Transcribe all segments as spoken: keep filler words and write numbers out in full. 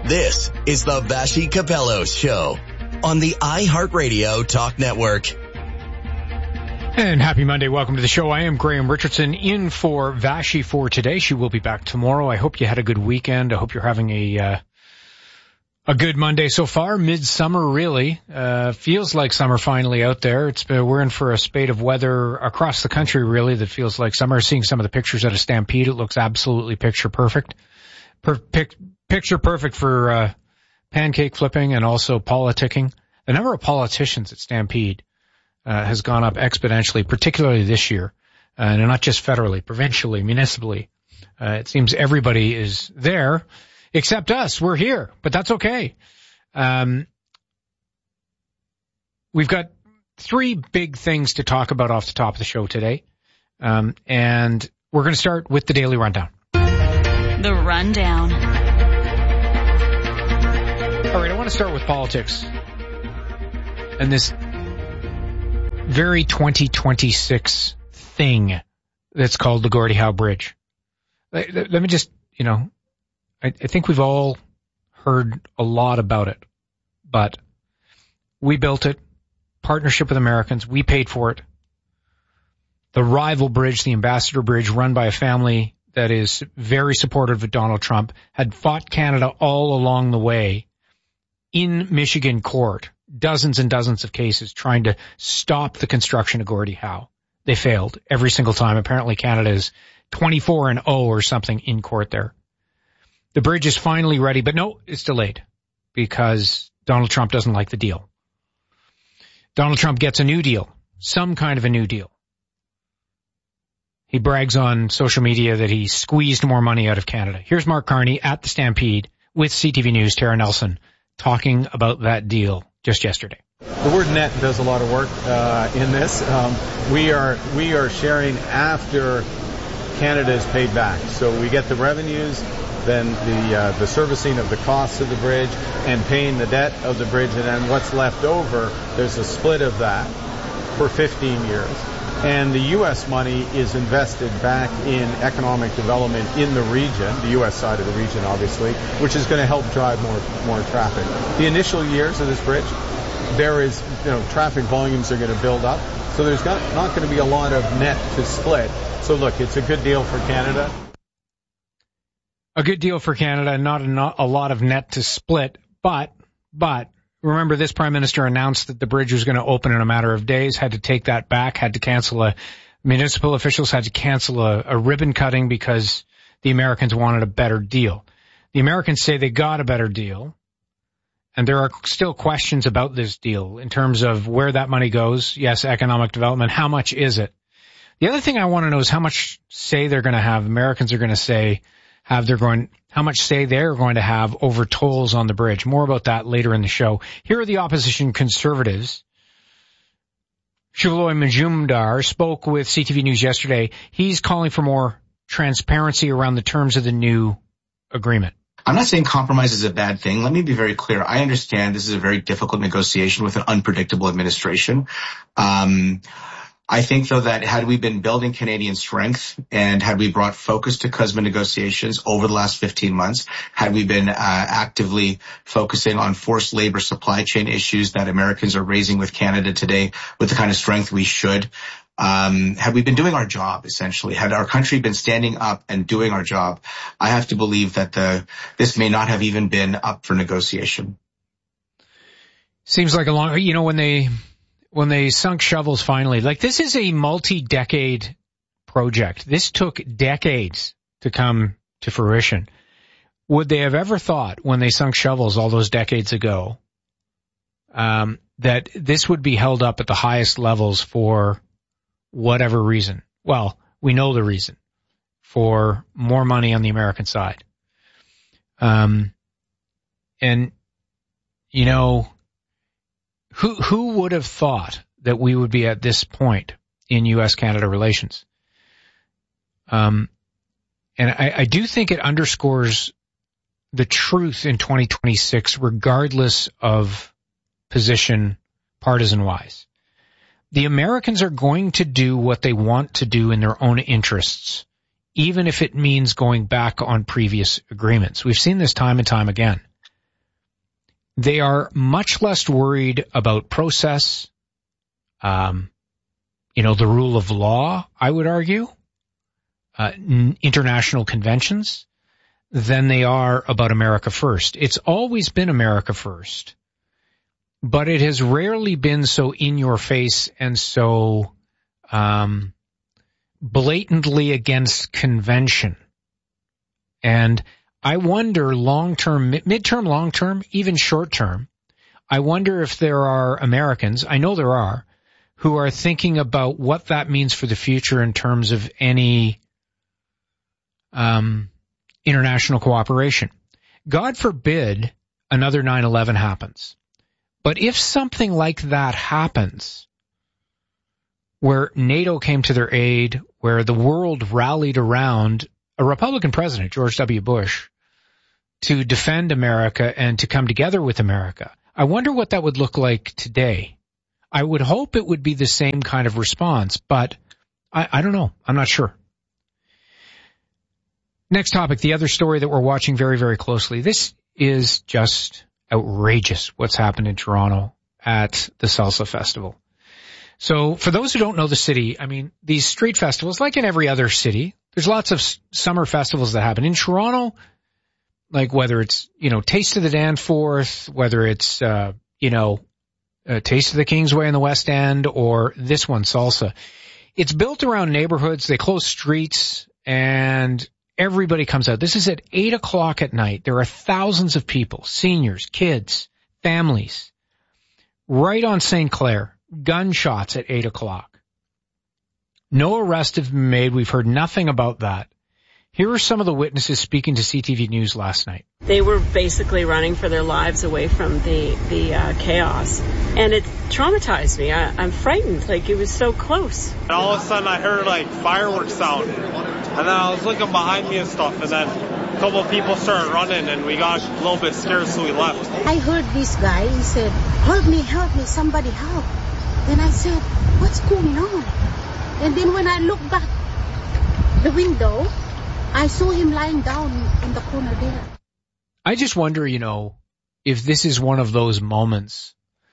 This is the Vassy Capello Show on the iHeartRadio Talk Network. And happy Monday. Welcome to the show. I am Graham Richardson in for Vassy for today. She will be back tomorrow. I hope you had a good weekend. I hope you're having a uh, a good Monday so far. Midsummer, really. Uh, feels like summer finally out there. It's been, we're in for a spate of weather across the country, really, that feels like summer. Seeing some of the pictures at a Stampede, it looks absolutely picture perfect. Per- pic- picture perfect for uh, pancake flipping and also politicking. The number of politicians at Stampede uh, has gone up exponentially, particularly this year, uh, and not just federally, provincially, municipally. Uh, it seems everybody is there except us. We're here, but that's okay. Um, we've got three big things to talk about off the top of the show today, um, and we're going to start with the Daily Rundown. The Rundown. All right, I want to start with politics and this very twenty twenty-six thing that's called the Gordie Howe Bridge. Let, let me just, you know, I, I think we've all heard a lot about it, but we built it, partnership with Americans, we paid for it. The rival bridge, the Ambassador Bridge, run by a family that is very supportive of Donald Trump, had fought Canada all along the way in Michigan court, dozens and dozens of cases trying to stop the construction of Gordie Howe. They failed every single time. Apparently Canada is twenty-four and oh or something in court there. The bridge is finally ready, but no, it's delayed because Donald Trump doesn't like the deal. Donald Trump gets a new deal, some kind of a new deal. He brags on social media that he squeezed more money out of Canada. Here's Mark Carney at the Stampede with C T V News' Tara Nelson talking about that deal just yesterday. The word net does a lot of work uh, in this. Um, we are we are sharing after Canada is paid back. So we get the revenues, then the uh, the servicing of the costs of the bridge, and paying the debt of the bridge, and then what's left over, there's a split of that for fifteen years. And the U S money is invested back in economic development in the region, the U S side of the region, obviously, which is going to help drive more more traffic. The initial years of this bridge, there is, you know, traffic volumes are going to build up, so there's not, not going to be a lot of net to split. So look, it's a good deal for Canada. A good deal for Canada, not a, not a lot of net to split, but, but, remember, this Prime Minister announced that the bridge was going to open in a matter of days, had to take that back, had to cancel a, municipal officials had to cancel a, a ribbon cutting because the Americans wanted a better deal. The Americans say they got a better deal, and there are still questions about this deal in terms of where that money goes. Yes, economic development, how much is it? The other thing I want to know is how much say they're going to have, Americans are going to say, have they're going, how much say they're going to have over tolls on the bridge. More about that later in the show. Here are the opposition Conservatives. Shivaloy Majumdar spoke with C T V News yesterday. He's calling for more transparency around the terms of the new agreement. I'm not saying compromise is a bad thing. Let me be very clear. I understand this is a very difficult negotiation with an unpredictable administration. Um, I think, though, that had we been building Canadian strength and had we brought focus to C U S M A negotiations over the last fifteen months, had we been uh, actively focusing on forced labor supply chain issues that Americans are raising with Canada today with the kind of strength we should, um, had we been doing our job, essentially, had our country been standing up and doing our job, I have to believe that the this may not have even been up for negotiation. Seems like a long, you know, when they... when they sunk shovels finally, like this is a multi-decade project. This took decades to come to fruition. Would they have ever thought when they sunk shovels all those decades ago, um, that this would be held up at the highest levels for whatever reason? Well, we know the reason, for more money on the American side. Um, and, you know, Who who would have thought that we would be at this point in U S Canada relations? Um, and I, I do think it underscores the truth in twenty twenty-six, regardless of position, partisan-wise. The Americans are going to do what they want to do in their own interests, even if it means going back on previous agreements. We've seen this time and time again. They are much less worried about process, um, you know, the rule of law, I would argue, uh, n- international conventions, than they are about America first. It's always been America first, but it has rarely been so in your face and so um, blatantly against convention. And I wonder long-term, mid-term, long-term, even short-term, I wonder if there are Americans, I know there are, who are thinking about what that means for the future in terms of any um, international cooperation. God forbid another nine eleven happens. But if something like that happens, where NATO came to their aid, where the world rallied around a Republican president, George W. Bush, to defend America and to come together with America, I wonder what that would look like today. I would hope it would be the same kind of response, but I, I don't know. I'm not sure. Next topic, the other story that we're watching very, very closely. This is just outrageous what's happened in Toronto at the Salsa Festival. So for those who don't know the city, I mean, these street festivals, like in every other city, there's lots of summer festivals that happen. In Toronto, like whether it's, you know, Taste of the Danforth, whether it's, uh, you know, uh, Taste of the Kingsway in the West End, or this one, Salsa. It's built around neighborhoods. They close streets and everybody comes out. This is at eight o'clock at night. There are thousands of people, seniors, kids, families, right on Saint Clair. Gunshots at eight o'clock. No arrests have been made. We've heard nothing about that. Here are some of the witnesses speaking to C T V News last night. They were basically running for their lives away from the, the uh, chaos. And it traumatized me. I, I'm frightened. Like, it was so close. And all of a sudden I heard, like, fireworks sound. And then I was looking behind me and stuff. And then a couple of people started running and we got a little bit scared, so we left. I heard this guy. He said, help me, help me, somebody help. Then I said, what's going on? And then when I looked back the window, I saw him lying down in the corner there. I just wonder, you know, if this is one of those moments,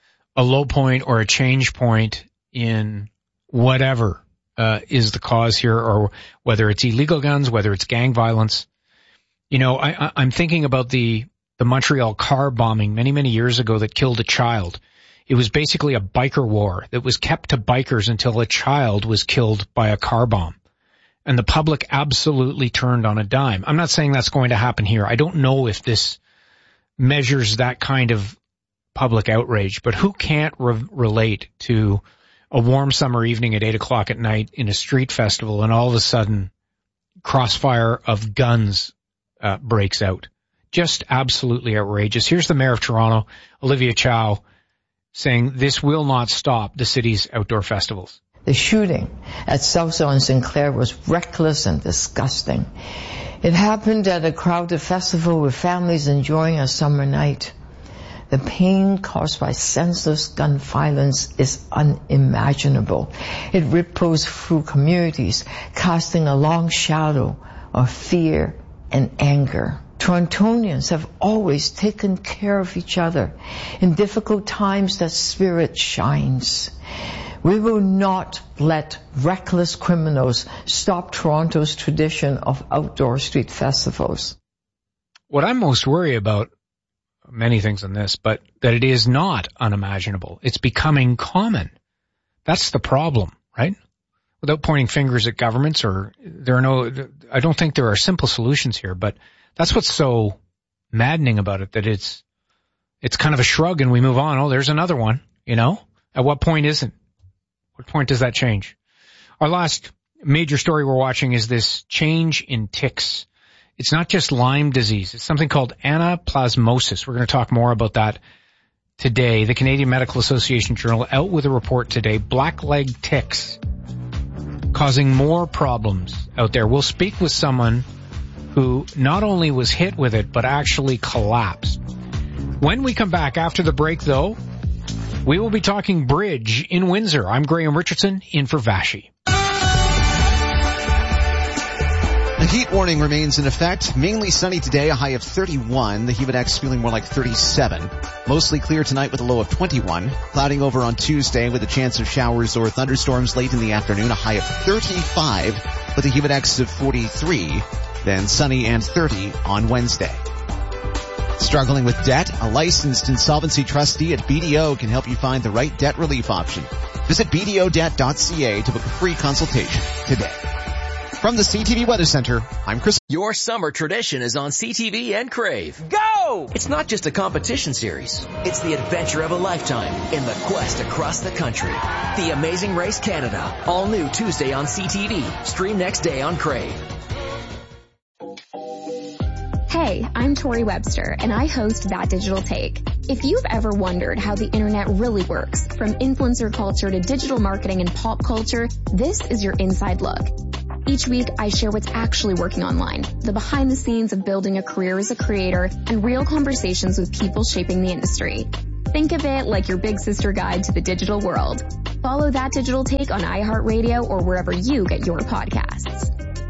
a low point or a change point in whatever uh, is the cause here, or whether it's illegal guns, whether it's gang violence. You know, I, I, I'm thinking about the, the Montreal car bombing many, many years ago that killed a child. It was basically a biker war that was kept to bikers until a child was killed by a car bomb. And the public absolutely turned on a dime. I'm not saying that's going to happen here. I don't know if this measures that kind of public outrage, but who can't re- relate to a warm summer evening at eight o'clock at night in a street festival and all of a sudden crossfire of guns uh, breaks out? Just absolutely outrageous. Here's the mayor of Toronto, Olivia Chow, saying this will not stop the city's outdoor festivals. The shooting at Salsa on Saint Clair was reckless and disgusting. It happened at a crowded festival with families enjoying a summer night. The pain caused by senseless gun violence is unimaginable. It ripples through communities, casting a long shadow of fear and anger. Torontonians have always taken care of each other. In difficult times, that spirit shines. We will not let reckless criminals stop Toronto's tradition of outdoor street festivals. What I'm most worried about, many things in this, but that it is not unimaginable. It's becoming common. That's the problem, right? Without pointing fingers at governments, or there are no, I don't think there are simple solutions here, but that's what's so maddening about it, that it's, it's kind of a shrug and we move on. Oh, there's another one, you know? At what point isn't? What point does that change? Our last major story we're watching is this change in ticks. It's not just Lyme disease. It's something called anaplasmosis. We're going to talk more about that today. The Canadian Medical Association Journal out with a report today. Blackleg ticks causing more problems out there. We'll speak with someone who not only was hit with it, but actually collapsed. When we come back after the break, though, we will be talking bridge in Windsor. I'm Graham Richardson, in for Vashi. A heat warning remains in effect. Mainly sunny today, a high of thirty-one. The Humidex feeling more like thirty-seven. Mostly clear tonight with a low of twenty-one. Clouding over on Tuesday with a chance of showers or thunderstorms late in the afternoon, a high of thirty-five with a Humidex of forty-three. Then sunny and thirty on Wednesday. Struggling with debt? A licensed insolvency trustee at B D O can help you find the right debt relief option. Visit b d o debt dot c a to book a free consultation today. From the C T V Weather Center, I'm Chris. Your summer tradition is on C T V and Crave. Go! It's not just a competition series. It's the adventure of a lifetime in the quest across the country. The Amazing Race Canada. All new Tuesday on C T V. Stream next day on Crave. Hey, I'm Tori Webster, and I host That Digital Take. If you've ever wondered how the internet really works, from influencer culture to digital marketing and pop culture, this is your inside look. Each week, I share what's actually working online, the behind the scenes of building a career as a creator, and real conversations with people shaping the industry. Think of it like your big sister guide to the digital world. Follow That Digital Take on iHeartRadio or wherever you get your podcasts.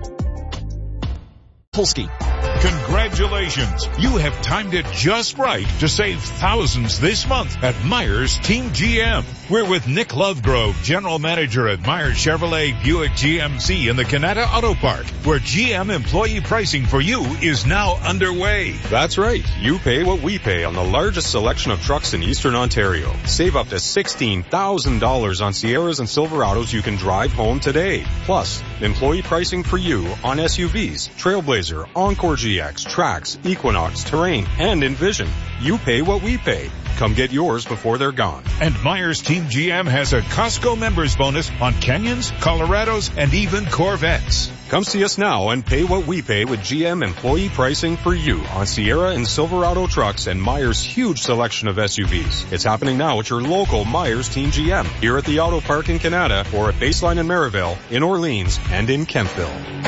Polsky. Congratulations! You have timed it just right to save thousands this month at Myers Team G M. We're with Nick Lovegrove, General Manager at Myers Chevrolet Buick G M C in the Canada Auto Park, where G M employee pricing for you is now underway. That's right. You pay what we pay on the largest selection of trucks in Eastern Ontario. Save up to sixteen thousand dollars on Sierras and Silverados you can drive home today. Plus, employee pricing for you on S U Vs, Trailblazer, Encore G X, Trax, Equinox, Terrain, and Envision. You pay what we pay. Come get yours before they're gone. And Myers Team G M has a Costco members bonus on Canyons, Colorados, and even Corvettes. Come see us now and pay what we pay with G M employee pricing for you on Sierra and Silverado trucks and Myers' huge selection of S U Vs. It's happening now at your local Myers Team G M, here at the Auto Park in Canada, or at Baseline in Merivale, in Orleans, and in Kempville.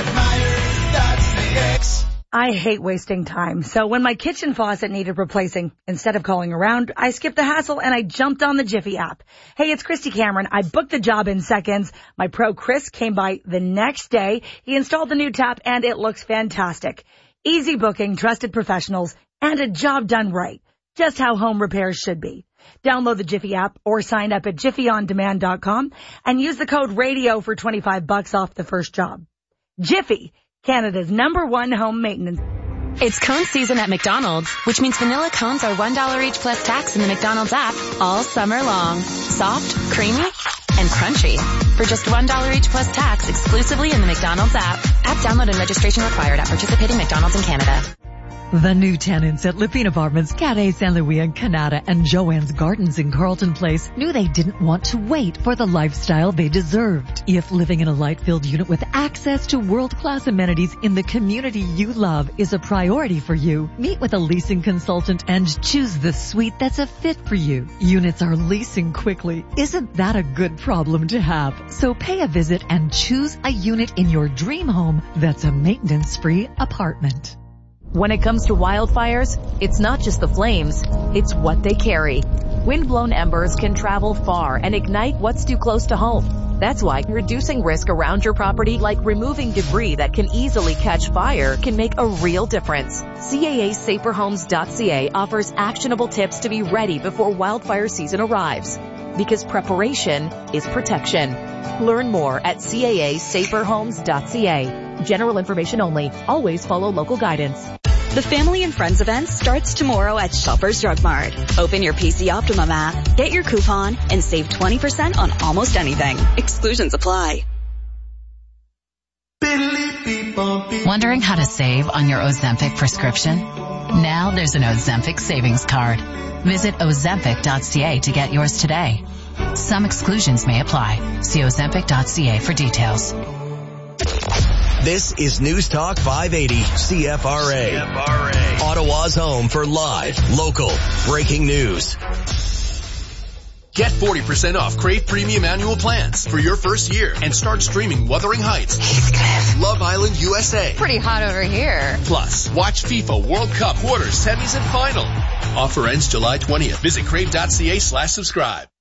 I hate wasting time, so when my kitchen faucet needed replacing, instead of calling around, I skipped the hassle and I jumped on the Jiffy app. Hey, it's Christy Cameron. I booked the job in seconds. My pro Chris came by the next day. He installed the new tap and it looks fantastic. Easy booking, trusted professionals, and a job done right. Just how home repairs should be. Download the Jiffy app or sign up at jiffy on demand dot com and use the code radio for twenty-five bucks off the first job. Jiffy, Canada's number one home maintenance. It's cone season at McDonald's, which means vanilla cones are one dollar each plus tax in the McDonald's app all summer long. Soft, creamy, and crunchy. For just one dollar each plus tax exclusively in the McDonald's app. App download and registration required at participating McDonald's in Canada. The new tenants at Lipine Apartments, Carré Saint-Louis in Canada, and Joanne's Gardens in Carleton Place knew they didn't want to wait for the lifestyle they deserved. If living in a light-filled unit with access to world-class amenities in the community you love is a priority for you, meet with a leasing consultant and choose the suite that's a fit for you. Units are leasing quickly. Isn't that a good problem to have? So pay a visit and choose a unit in your dream home that's a maintenance-free apartment. When it comes to wildfires, it's not just the flames, it's what they carry. Wind-blown embers can travel far and ignite what's too close to home. That's why reducing risk around your property, like removing debris that can easily catch fire, can make a real difference. C A A safer homes dot c a offers actionable tips to be ready before wildfire season arrives. Because preparation is protection. Learn more at C A A safer homes dot c a. General information only. Always follow local guidance. The Family and Friends event starts tomorrow at Shoppers Drug Mart. Open your P C Optimum app, get your coupon, and save twenty percent on almost anything. Exclusions apply. Wondering how to save on your Ozempic prescription? Now there's an Ozempic savings card. Visit ozempic dot c a to get yours today. Some exclusions may apply. See ozempic dot c a for details. This is News Talk five eighty C F R A. C F R A. Ottawa's home for live, local, breaking news. Get forty percent off Crave Premium Annual Plans for your first year and start streaming Wuthering Heights, Heathcliff, Love Island U S A. Pretty hot over here. Plus, watch FIFA World Cup quarters, semis, and final. Offer ends July twentieth. Visit crave dot c a slash subscribe.